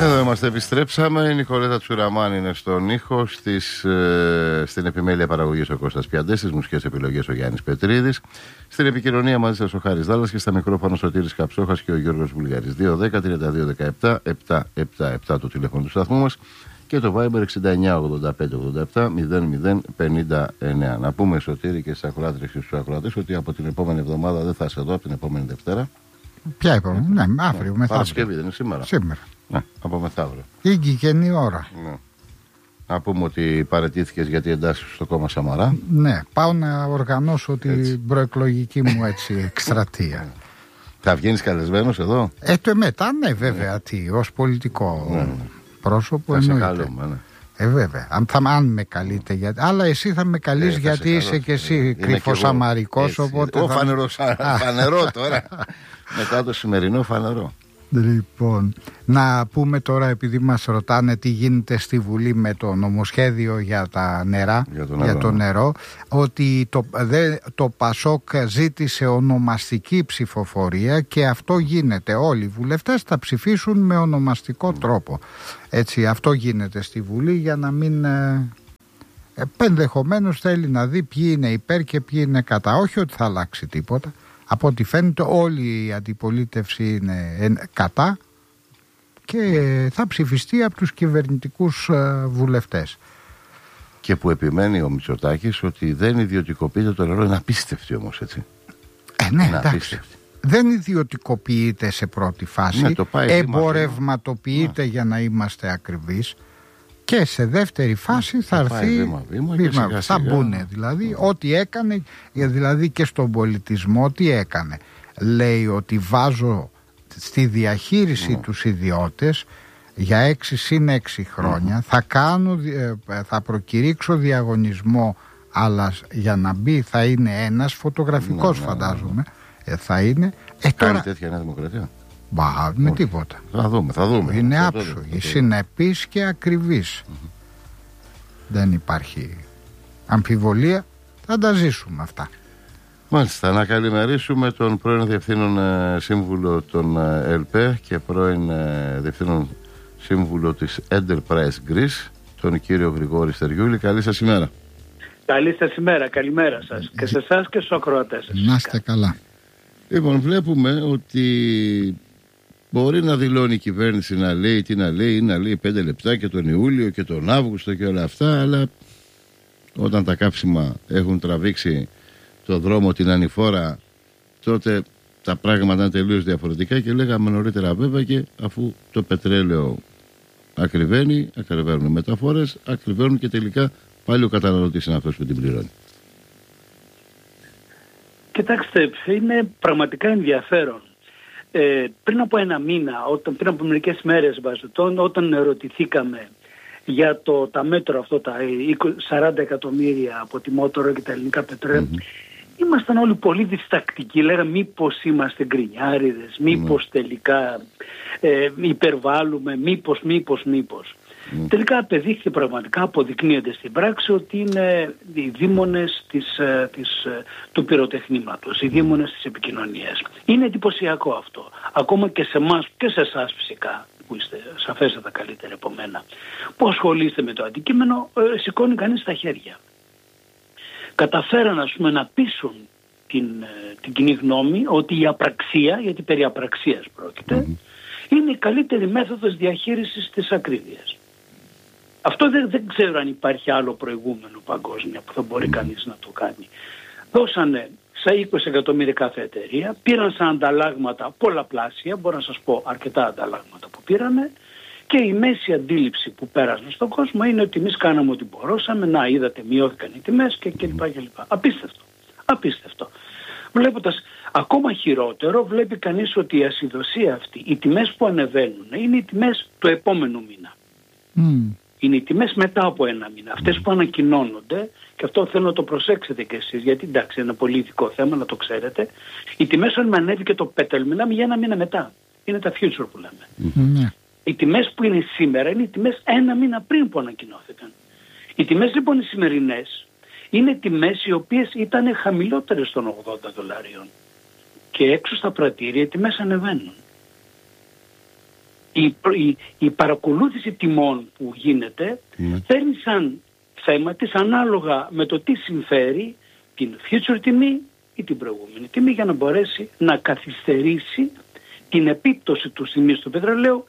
Εδώ είμαστε, επιστρέψαμε. Η Νικολέτα Τσουραμάνη είναι στον ήχο, στην επιμέλεια παραγωγής ο Κώστας Πιαντές, στις μουσικές επιλογές ο Γιάννης Πετρίδης, στην επικοινωνία μαζί σας ο Χάρης Δάλλας και στα μικρόφωνα Σωτήρης Καψόχας και ο Γιώργος Βουλγαρής. 210-32-17-777 το τηλέφωνο του σταθμού μας και το Viber 69-85-87-00-59. Να πούμε, Σωτήρη, και στις ακροάτριες και στους ακροατές ότι από την επόμενη εβδομάδα δεν θα είσαι εδώ, από την επόμενη Δευτέρα. Ποια επόμενη? Ναι, αύριο, μεθαύριο. Παρασκευή δεν είναι σήμερα? Σήμερα. Ναι, από μεθαύριο. Ήγηκε η ώρα. Ναι. Να πούμε ότι παραιτήθηκες γιατί εντάσσεις στο κόμμα Σαμαρά. Ναι, πάω να οργανώσω την προεκλογική μου εκστρατεία. Θα βγαίνεις καλεσμένος εδώ? Μετά, ναι, βέβαια, ως πολιτικό πρόσωπο θα εννοείται. Σε καλούμε, ναι. Βέβαια, αν με καλείτε, αλλά εσύ θα με καλείς γιατί είσαι και εσύ κρυφοσαμαρικός, οπότε... Φανερό τώρα. Μετά το σημερινό φανερό. Λοιπόν, να πούμε τώρα, επειδή μας ρωτάνε τι γίνεται στη Βουλή με το νομοσχέδιο για τα νερά, για το νερό, ότι το Πασόκ ζήτησε ονομαστική ψηφοφορία και αυτό γίνεται. Όλοι οι βουλευτές θα ψηφίσουν με ονομαστικό τρόπο. Έτσι, αυτό γίνεται στη Βουλή για να μην... ενδεχομένως θέλει να δει ποιοι είναι υπέρ και ποιοι είναι κατά. Όχι ότι θα αλλάξει τίποτα. Από ό,τι φαίνεται όλη η αντιπολίτευση είναι κατά και θα ψηφιστεί από τους κυβερνητικούς βουλευτές. Και που επιμένει ο Μητσοτάκης ότι δεν ιδιωτικοποιείται το νερό. Είναι απίστευτη όμως, έτσι. Ναι, εντάξει. Δεν ιδιωτικοποιείται σε πρώτη φάση, εμπορευματοποιείται για να είμαστε ακριβείς. Και σε δεύτερη φάση θα έρθει βήμα, θα μπουν δηλαδή ό,τι έκανε, δηλαδή και στον πολιτισμό τι έκανε. Λέει ότι βάζω στη διαχείριση τους ιδιώτες για 6 συν 6 χρόνια, θα προκηρύξω διαγωνισμό, αλλά για να μπει θα είναι ένας φωτογραφικός, φαντάζομαι, θα είναι. Κάνει τέτοια Νέα Δημοκρατία? Με τίποτα. Θα δούμε. Είναι άψογη, συνεπής και ακριβής. Δεν υπάρχει αμφιβολία. Θα τα ζήσουμε αυτά. Μάλιστα, να καλημερίσουμε τον πρώην Διευθύνων Σύμβουλο των ΕΛΠΕ και πρώην Διευθύνων Σύμβουλο της Enterprise Greece, τον κύριο Γρηγόρη Στεριούλη. Καλή σας ημέρα. Καλή σας ημέρα, καλημέρα σας και σε εσάς και στους ακροατές σας. Να είστε καλά. Λοιπόν, βλέπουμε ότι μπορεί να δηλώνει η κυβέρνηση να λέει τι να λέει, ή να λέει 5 λεπτά και τον Ιούλιο και τον Αύγουστο και όλα αυτά, αλλά όταν τα καύσιμα έχουν τραβήξει το δρόμο την ανηφόρα, τότε τα πράγματα είναι τελείως διαφορετικά. Και λέγαμε νωρίτερα βέβαια, και αφού το πετρέλαιο ακριβένει, ακριβένουν οι μεταφορές, ακριβένουν και τελικά πάλι ο καταναλωτής είναι αυτός που την πληρώνει. Κοιτάξτε, είναι πραγματικά ενδιαφέρον. Πριν από ένα μήνα, πριν από μερικές μέρες, όταν ερωτηθήκαμε για τα μέτρα αυτό, τα 40 εκατομμύρια από τη Μότορο και τα ελληνικά πετρέλαια, ήμασταν όλοι πολύ διστακτικοί. Λέγαμε μήπως είμαστε γκρινιάριδες, μήπως τελικά υπερβάλλουμε, μήπως. Τελικά απεδείχθηκε, πραγματικά αποδεικνύεται στην πράξη ότι είναι οι δήμονες του πυροτεχνήματος, οι δήμονες της επικοινωνίας. Είναι εντυπωσιακό αυτό. Ακόμα και σε εμάς και σε εσάς φυσικά, που είστε σαφέστατα καλύτεροι από μένα, που ασχολείστε με το αντικείμενο, σηκώνει κανείς τα χέρια. Καταφέραν, ας πούμε, να πείσουν την κοινή γνώμη ότι η απραξία, γιατί περί απραξίας πρόκειται, είναι η καλύτερη μέθοδος διαχείρισης της ακρίβειας. Αυτό δεν ξέρω αν υπάρχει άλλο προηγούμενο παγκόσμια που θα μπορεί κανείς να το κάνει. Δώσανε σε 20 εκατομμύρια κάθε εταιρεία, πήραν σαν ανταλλάγματα πολλαπλάσια, μπορώ να σας πω αρκετά ανταλλάγματα που πήρανε, και η μέση αντίληψη που πέρασαν στον κόσμο είναι ότι εμείς κάναμε ό,τι μπορούσαμε, να είδατε μειώθηκαν οι τιμές και κλπ. Απίστευτο. Βλέποντας ακόμα χειρότερο, βλέπει κανείς ότι η ασυδοσία αυτή, οι τιμές που ανεβαίνουν είναι οι τιμές του επόμενου μήνα. Είναι οι τιμές μετά από ένα μήνα. Αυτές που ανακοινώνονται, και αυτό θέλω να το προσέξετε κι εσείς, γιατί εντάξει είναι ένα πολύ ειδικό θέμα, να το ξέρετε. Οι τιμές, αν ανέβηκε το πετρέλαιο, μιλάμε για ένα μήνα μετά. Είναι τα future που λέμε. Οι τιμές που είναι σήμερα είναι οι τιμές ένα μήνα πριν που ανακοινώθηκαν. Οι τιμές λοιπόν οι σημερινές είναι τιμές οι οποίες ήταν χαμηλότερες των $80. Και έξω στα πρατήρια οι τιμές ανεβαίνουν. η παρακολούθηση τιμών που γίνεται φέρνει σαν θέμα της ανάλογα με το τι συμφέρει την future τιμή ή την προηγούμενη τιμή, για να μπορέσει να καθυστερήσει την επίπτωση του τιμής του πετρελαίου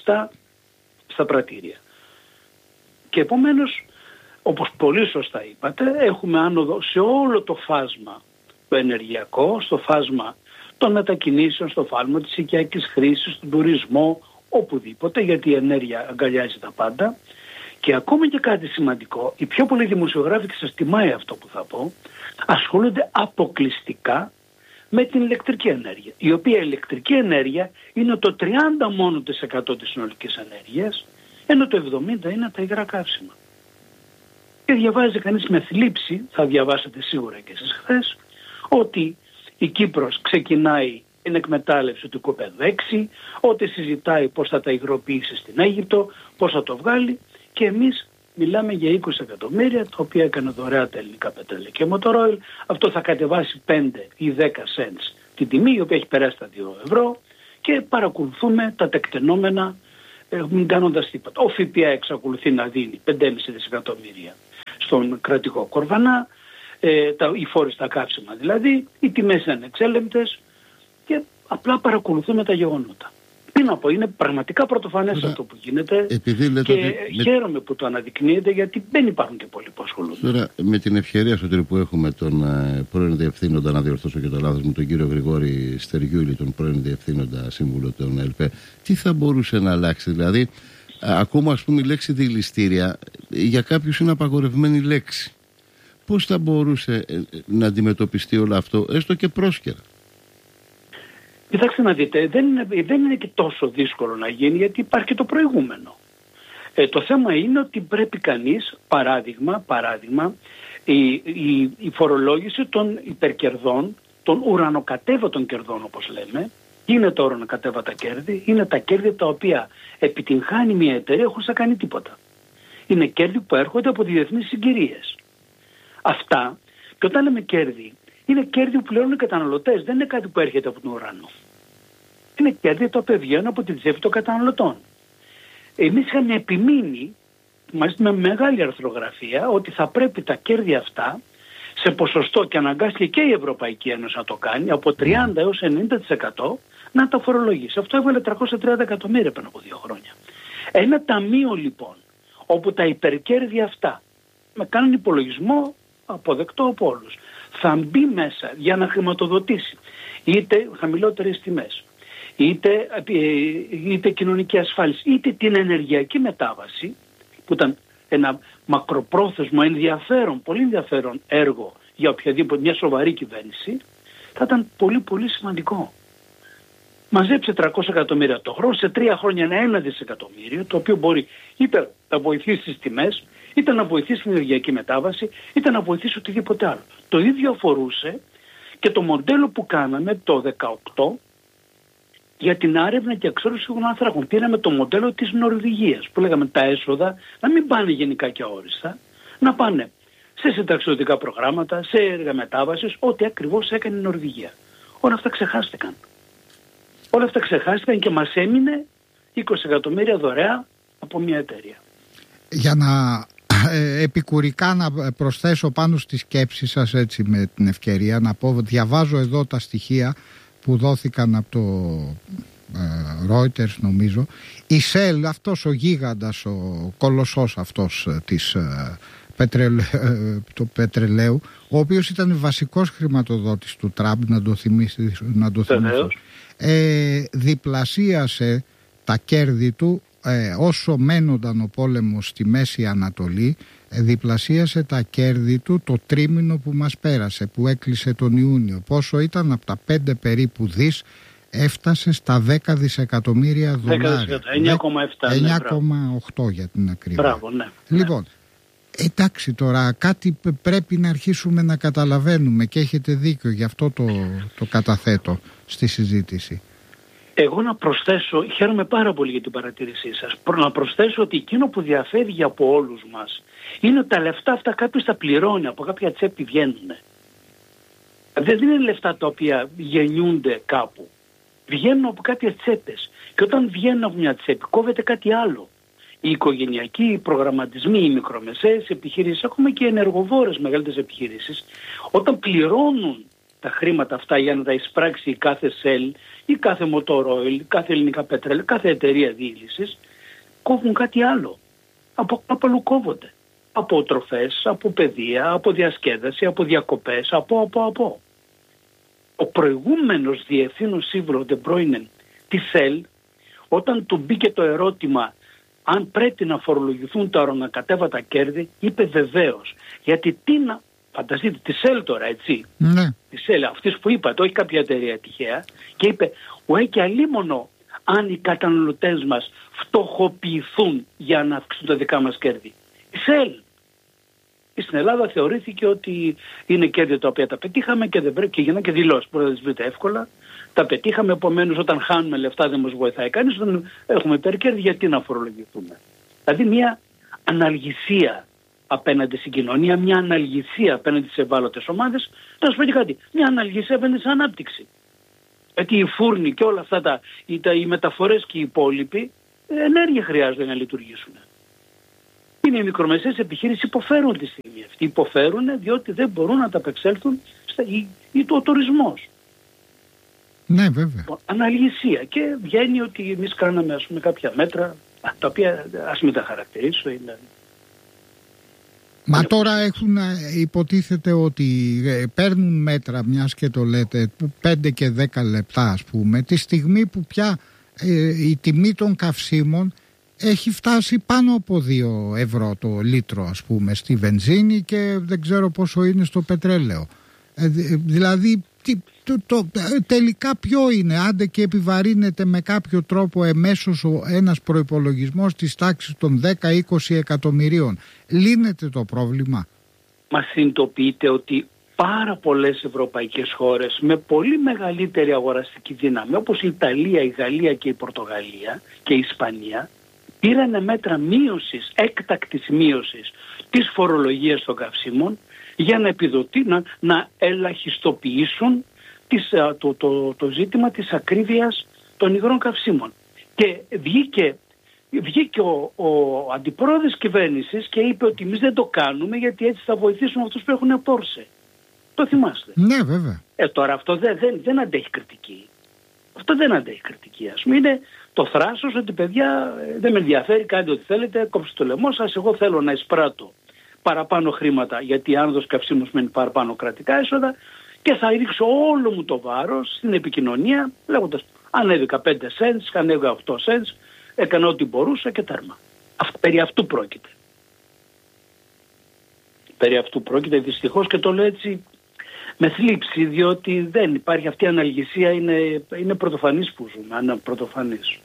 στα πρατήρια. Και επομένως, όπως πολύ σωστά είπατε, έχουμε άνοδο σε όλο το φάσμα το ενεργειακό, στο φάσμα των μετακινήσεων, στο φάσμα της οικιακής χρήσης, στον τουρισμό, οπουδήποτε, γιατί η ενέργεια αγκαλιάζει τα πάντα. Και ακόμα και κάτι σημαντικό, οι πιο πολλοί δημοσιογράφοι, και σας τιμάει αυτό που θα πω, ασχολούνται αποκλειστικά με την ηλεκτρική ενέργεια, η οποία ηλεκτρική ενέργεια είναι το 30 μόνο της συνολικής ενέργειας, ενώ το 70 είναι τα υγρά καύσιμα. Και διαβάζει κανείς με θλίψη, θα διαβάσετε σίγουρα και εσείς χθες, ότι η Κύπρος ξεκινάει την εκμετάλλευση του οικοπαίδου 6, ότι συζητάει πώς θα τα υγροποιήσει στην Αίγυπτο, πώς θα το βγάλει, και εμείς μιλάμε για 20 εκατομμύρια, τα οποία έκανε δωρεά τα ελληνικά πετρέλαια και Motoroil. Αυτό θα κατεβάσει 5 ή 10 cents την τιμή, η οποία έχει περάσει τα 2 ευρώ, και παρακολουθούμε τα τεκτενόμενα, μην κάνοντας τίποτα. Ο ΦΠΑ εξακολουθεί να δίνει 5,5 δισεκατομμύρια στον κρατικό κορβανά, οι φόροι στα καύσιμα δηλαδή, οι τιμές είναι ανεξέλεγκτες και απλά παρακολουθούμε τα γεγονότα. Τι να πω, είναι πραγματικά πρωτοφανές αυτό που γίνεται, και χαίρομαι που το αναδεικνύεται, γιατί δεν υπάρχουν και πολλοί που ασχολούνται. Τώρα, με την ευκαιρία που έχουμε τον πρώην διευθύνοντα, να διορθώσω και το λάθος μου, τον κύριο Γρηγόρη Στεριούλη, τον πρώην διευθύνοντα σύμβουλο των ΕΛΠΕ, τι θα μπορούσε να αλλάξει? Δηλαδή, ακόμα ας πούμε η λέξη δηληστήρια για κάποιους είναι απαγορευμένη λέξη. Πώς θα μπορούσε να αντιμετωπιστεί όλο αυτό, έστω και πρόσκαιρα? Κοιτάξτε να δείτε, δεν είναι και τόσο δύσκολο να γίνει, γιατί υπάρχει και το προηγούμενο. Το θέμα είναι ότι πρέπει κανείς, παράδειγμα, η φορολόγηση των υπερκερδών, των ουρανοκατέβατων κερδών όπως λέμε, είναι τα ουρανοκατέβατα κέρδη, είναι τα κέρδη τα οποία επιτυγχάνει μια εταιρεία χωρίς να κάνει τίποτα. Είναι κέρδη που έρχονται από διεθνείς συγκυρίες. Αυτά, και όταν λέμε κέρδη, είναι κέρδη που πληρώνουν οι καταναλωτές, δεν είναι κάτι που έρχεται από τον ουρανό. Είναι κέρδη τα οποία βγαίνουν από τη τσέπη των καταναλωτών. Εμείς είχαμε επιμείνει, μάλιστα με μεγάλη αρθρογραφία, ότι θα πρέπει τα κέρδη αυτά σε ποσοστό, και αναγκάστηκε και η Ευρωπαϊκή Ένωση να το κάνει, από 30 έως 90% να τα φορολογήσει. Αυτό έβαλε 330 εκατομμύρια πριν από 2 χρόνια. Ένα ταμείο λοιπόν, όπου τα υπερκέρδη αυτά, με κάνουν υπολογισμό αποδεκτό από όλους, θα μπει μέσα για να χρηματοδοτήσει είτε χαμηλότερες τιμές, είτε κοινωνική ασφάλιση, είτε την ενεργειακή μετάβαση, που ήταν ένα μακροπρόθεσμο ενδιαφέρον, πολύ ενδιαφέρον έργο για οποιαδήποτε μια σοβαρή κυβέρνηση, θα ήταν πολύ πολύ σημαντικό. Μαζέψε 300 εκατομμύρια το χρόνο, σε 3 χρόνια ένα 1 δισεκατομμύριο, το οποίο μπορεί είτε να βοηθήσει στις τιμές, είτε να βοηθήσει την ενεργειακή μετάβαση, είτε να βοηθήσει οτιδήποτε άλλο. Το ίδιο αφορούσε και το μοντέλο που κάναμε το 2018 για την άρευνα και εξόρυξη των ανθράκων. Πήραμε το μοντέλο της Νορβηγίας, που λέγαμε τα έσοδα να μην πάνε γενικά και αόριστα, να πάνε σε συνταξιδοτικά προγράμματα, σε έργα μετάβασης, ό,τι ακριβώς έκανε η Νορβηγία. Όλα αυτά ξεχάστηκαν. Όλα αυτά ξεχάστηκαν και μας έμεινε 20 εκατομμύρια δωρεά από μια εταιρεία. Για να επικουρικά να προσθέσω πάνω στη σκέψη σας, έτσι με την ευκαιρία να πω, διαβάζω εδώ τα στοιχεία που δόθηκαν από το Reuters νομίζω. Η Shell, αυτός ο γίγαντας, ο κολοσσός αυτός του πετρελαίου, ο οποίος ήταν βασικός χρηματοδότης του Τραμπ, να το θυμίσω, διπλασίασε τα κέρδη του όσο μένονταν ο πόλεμος στη Μέση Ανατολή, διπλασίασε τα κέρδη του το τρίμηνο που μας πέρασε, που έκλεισε τον Ιούνιο. Πόσο ήταν? Από τα 5 περίπου δις έφτασε στα 10 δισεκατομμύρια δολάρια. 9,8 για την ακρίβεια. Μπράβο, ναι. Λοιπόν, εντάξει, τώρα κάτι πρέπει να αρχίσουμε να καταλαβαίνουμε, και έχετε δίκιο, γι' αυτό το καταθέτω στη συζήτηση. Εγώ να προσθέσω, χαίρομαι πάρα πολύ για την παρατήρησή σας, να προσθέσω ότι εκείνο που διαφεύγει από όλους μας είναι ότι τα λεφτά αυτά κάποιος τα πληρώνει, από κάποια τσέπη βγαίνουν. Δεν είναι λεφτά τα οποία γεννιούνται κάπου. βγαίνουν από κάποιες τσέπες. Και όταν βγαίνουν από μια τσέπη, κόβεται κάτι άλλο. Οι οικογενειακοί, οι προγραμματισμοί, οι μικρομεσαίες επιχειρήσεις, ακόμα και οι ενεργοβόρες μεγαλύτερες επιχειρήσεις, όταν πληρώνουν τα χρήματα αυτά για να τα εισπράξει η κάθε Shell ή κάθε Motor Oil, κάθε Ελληνικά Πετρέλαια, κάθε εταιρεία διήλυσης, κόβουν κάτι άλλο. Από αλλού κόβονται. Από τροφές, από παιδεία, από διασκέδαση, από διακοπές, από. Ο προηγούμενος διευθύνων σύμβουλος De Bruyne τη Shell, όταν του μπήκε το ερώτημα αν πρέπει να φορολογηθούν τα ορονακατέβατα κέρδη, είπε βεβαίως. Γιατί τι να... Φανταστείτε, τη Shell τώρα, έτσι. Ναι. Τη Shell, αυτής που είπατε, όχι κάποια εταιρεία τυχαία. Και είπε, και αλίμονο αν οι καταναλωτές μας φτωχοποιηθούν για να αυξήσουν τα δικά μας κέρδη. Η Shell. Στην Ελλάδα θεωρήθηκε ότι είναι κέρδη τα οποία τα πετύχαμε και δεν πρέπει, και γίνανε και δηλώσεις. Μπορείτε να τις βρείτε εύκολα. Τα πετύχαμε, επομένως όταν χάνουμε λεφτά δεν μας βοηθάει κανείς, όταν έχουμε υπερκέρδη γιατί να φορολογηθούμε. Δηλαδή μια αναλγησία απέναντι στην κοινωνία, μια αναλγησία απέναντι στις ευάλωτες ομάδες. Να σας πω και κάτι, μια αναλγησία απέναντι στην ανάπτυξη. Γιατί οι φούρνοι και όλα αυτά οι μεταφορές και οι υπόλοιποι ενέργεια χρειάζονται να λειτουργήσουν. Είναι οι μικρομεσαίες επιχείρησεις υποφέρουν τη στιγμή αυτή. Υποφέρουν διότι δεν μπορούν να τα απεξέλθουν ή το τουρισμός. Ναι, βέβαια. Αναλγησία. Και βγαίνει ότι εμείς κάναμε κάποια μέτρα, τα οποία ας μην τα χαρακτηρίσω. Μα τώρα υποτίθεται ότι παίρνουν μέτρα, μιας και το λέτε, 5 και 10 λεπτά ας πούμε, τη στιγμή που πια η τιμή των καυσίμων έχει φτάσει πάνω από 2 ευρώ το λίτρο ας πούμε στη βενζίνη και δεν ξέρω πόσο είναι στο πετρέλαιο. Δηλαδή τελικά ποιο είναι, άντε και επιβαρύνεται με κάποιο τρόπο εμέσως ένας προϋπολογισμός της τάξης των 10-20 εκατομμυρίων. Λύνεται το πρόβλημα? Μας συνειδητοποιείτε ότι πάρα πολλές ευρωπαϊκές χώρες με πολύ μεγαλύτερη αγοραστική δύναμη, όπως η Ιταλία, η Γαλλία και η Πορτογαλία και η Ισπανία, πήρανε μέτρα μείωσης, έκτακτης μείωσης της φορολογίας των καυσίμων για να ελαχιστοποιήσουν το ζήτημα της ακρίβειας των υγρών καυσίμων. Και βγήκε ο αντιπρόεδρος κυβέρνησης και είπε ότι εμείς δεν το κάνουμε γιατί έτσι θα βοηθήσουμε αυτούς που έχουν Πόρσε. Το θυμάστε? Ναι, βέβαια. Τώρα αυτό δεν αντέχει κριτική. Αυτό δεν αντέχει κριτική. Ας πούμε είναι το θράσος ότι παιδιά δεν με ενδιαφέρει, κάντε ό,τι θέλετε, κόψτε το λαιμό σας, εγώ θέλω να εισπράττω παραπάνω χρήματα γιατί η άνοδος καυσίμων σημαίνει παραπάνω κρατικά έσοδα και θα ρίξω όλο μου το βάρος στην επικοινωνία λέγοντας ανέβηκα 5 cents, ανέβηκα 8 cents, έκανα ό,τι μπορούσα και τέρμα. Περί αυτού πρόκειται. Περί αυτού πρόκειται δυστυχώς και το λέω έτσι με θλίψη διότι δεν υπάρχει αυτή η αναλγησία, είναι πρωτοφανής που ζούμε, είναι πρωτοφανής.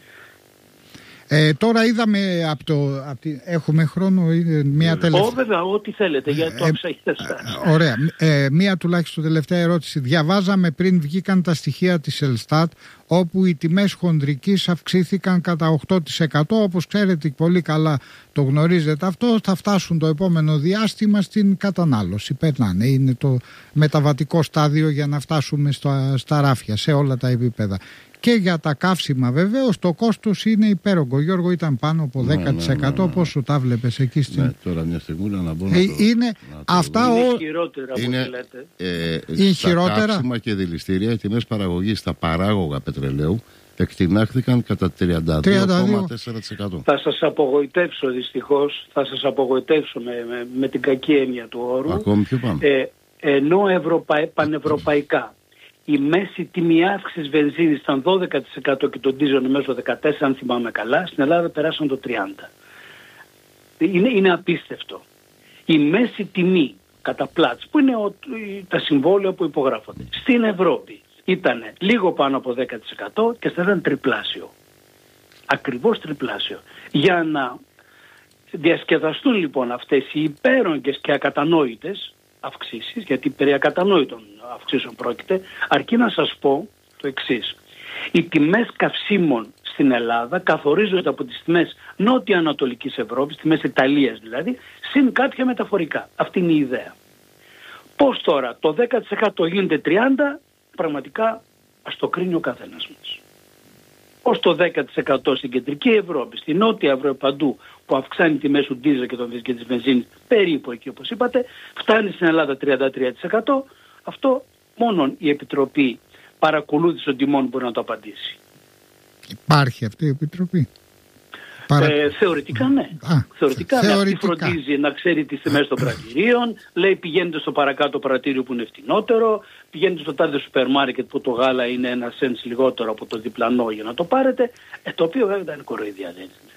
Τώρα είδαμε έχουμε χρόνο μια τελευταία... Βέβαια, ό,τι θέλετε, γιατί το ψαχτέστα. Ωραία. Μία τουλάχιστον τελευταία ερώτηση. Διαβάζαμε πριν βγήκαν τα στοιχεία της Ελστάτ όπου οι τιμές χονδρικής αυξήθηκαν κατά 8%. Όπως ξέρετε πολύ καλά το γνωρίζετε αυτό, θα φτάσουν το επόμενο διάστημα στην κατανάλωση. Περνάνε. Είναι το μεταβατικό στάδιο για να φτάσουμε στα ράφια σε όλα τα επίπεδα. Και για τα καύσιμα βεβαίως το κόστος είναι υπέρογκο. Γιώργο, ήταν πάνω από 10%. Πόσο τα βλέπεις εκεί στην... Ναι, τώρα μια στιγμή να μπω είναι χειρότερα από ό,τι λέτε. Στα καύσιμα και δηληστήρια οι τιμές παραγωγής στα παράγωγα πετρελαίου εκτινάχθηκαν κατά 32,4%. Θα σας απογοητεύσω δυστυχώς, με την κακή έννοια του όρου. Ακόμη πιο πάνω. Ενώ πανευρωπαϊκά η μέση τιμή αύξησης βενζίνης ήταν 12% και το ντίζελ μέσω 14%, αν θυμάμαι καλά, στην Ελλάδα περάσαν το 30%. Είναι απίστευτο. Η μέση τιμή κατά πλάτς, που είναι τα συμβόλαια που υπογράφονται, στην Ευρώπη ήταν λίγο πάνω από 10% και θα ήταν τριπλάσιο. Ακριβώς τριπλάσιο. Για να διασκεδαστούν λοιπόν αυτές οι υπέρογγες και ακατανόητες αυξήσεις, γιατί περί ακατανόητων αυξήσεων πρόκειται, αρκεί να σας πω το εξής. Οι τιμές καυσίμων στην Ελλάδα καθορίζονται από τις τιμές νότια-ανατολικής Ευρώπης, τιμές Ιταλίας δηλαδή, συν κάποια μεταφορικά. Αυτή είναι η ιδέα. Πώς τώρα το 10% γίνεται 30%, πραγματικά Ας το κρίνει ο καθένας μας. Ως το 10% στην κεντρική Ευρώπη, στην νότια Ευρώπη παντού, που αυξάνει τιμές του ντίζελ και της βενζίνης περίπου εκεί όπως είπατε, φτάνει στην Ελλάδα 33%. Αυτό μόνο η Επιτροπή Παρακολούθησης των Τιμών μπορεί να το απαντήσει. Υπάρχει αυτή η Επιτροπή? Θεωρητικά ναι. Θεωρητικά ναι. Αυτή φροντίζει να ξέρει τις τιμές των πρατηρίων, λέει πηγαίνετε στο παρακάτω πρατήριο που είναι φτηνότερο, πηγαίνετε στο τάδε σούπερ μάρκετ που το γάλα είναι 1 cent λιγότερο από το διπλανό για να το πάρετε, το οποίο βέβαια είναι κοροϊδία.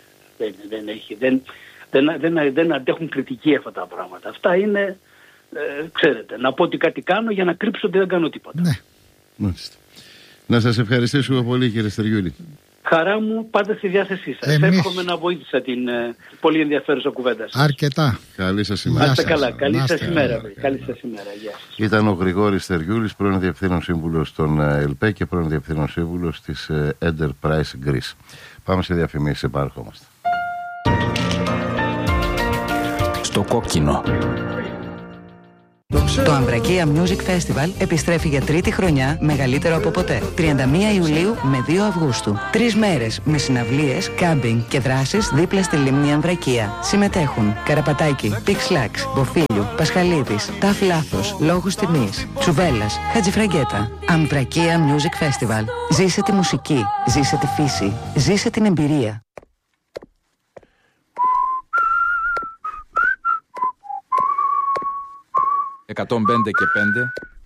Δεν αντέχουν κριτική αυτά τα πράγματα. Αυτά είναι, ξέρετε, να πω ότι κάτι κάνω για να κρύψω ότι δεν κάνω τίποτα. Ναι. Μάλιστα. Να σας ευχαριστήσουμε πολύ, κύριε Στεριούλη. Χαρά μου, πάντα στη διάθεσή σας. Εύχομαι να βοήθησα την πολύ ενδιαφέρουσα κουβέντα σας. Αρκετά. Καλή σας ημέρα. Να είστε καλά. Καλή σας ημέρα. Καλή σας ημέρα. Γεια σας. Ήταν ο Γρηγόρης Στεριούλης, πρώην Διευθύνων Σύμβουλος των ΕΛΠΕ και πρώην Διευθύνων Σύμβουλος της Enterprise Greece. Πάμε σε διαφημίσεις, επανερχόμαστε. Στο κόκκινο. Το Αμβρακία Music Festival επιστρέφει για τρίτη χρονιά, μεγαλύτερο από ποτέ. 31 Ιουλίου με 2 Αυγούστου. 3 μέρες με συναυλίες, κάμπινγκ και δράσεις δίπλα στη λίμνη Αμβρακία. Συμμετέχουν Καραπατάκη, Πίξ Λάξ, Μποφίλιου, Πασχαλίδης, Ταφ Λάθος, Λόγους Τιμής, Τσουβέλλας, Χατζηφραγκέτα. Αμβρακία Music Festival. Ζήσε τη μουσική, ζήσε τη φύση, ζήσε την εμπειρία. 105 και 5